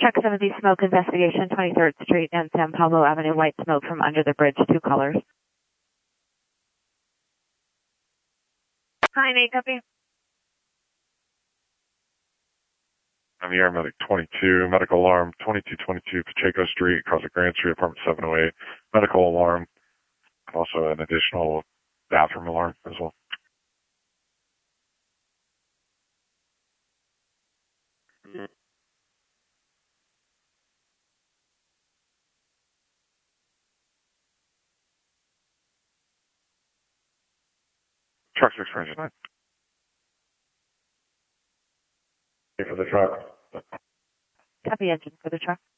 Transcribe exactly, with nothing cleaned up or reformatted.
Truck seventy smoke investigation, twenty-third Street and San Pablo Avenue, white smoke from under the bridge, two colors. Hi, Nate, copy. I'm the Air Medic twenty-two, medical alarm twenty-two twenty-two Pacheco Street, across the Grand Street, apartment seven oh eight. Medical alarm, also an additional bathroom alarm as well. Truck six range nine. For the truck. Copy engine for the truck.